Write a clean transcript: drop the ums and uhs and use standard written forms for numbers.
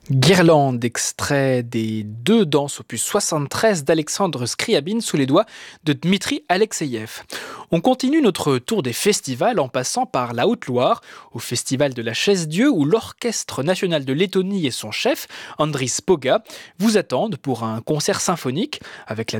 Guirlande, extrait des deux danses opus 73 d'Alexandre Scriabine sous les doigts de Dmitri Alexeyev. On continue notre tour des festivals en passant par la Haute-Loire, au festival de la Chaise-Dieu où l'Orchestre national de Lettonie et son chef, Andris Poga, vous attendent pour un concert symphonique avec la